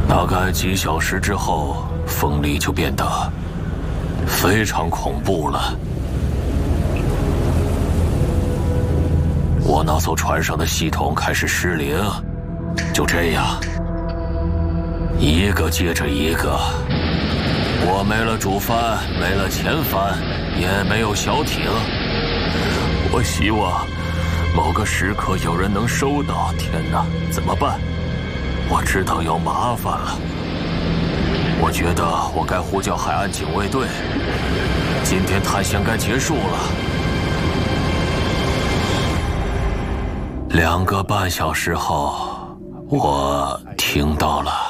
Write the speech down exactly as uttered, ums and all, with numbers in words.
大概几小时之后，风力就变得非常恐怖了。我那艘船上的系统开始失灵，就这样，一个接着一个。我没了主帆，没了前帆，也没有小艇。我希望某个时刻有人能收到。天哪，怎么办？我知道有麻烦了。我觉得我该呼叫海岸警卫队。今天探险该结束了。两个半小时后，我听到了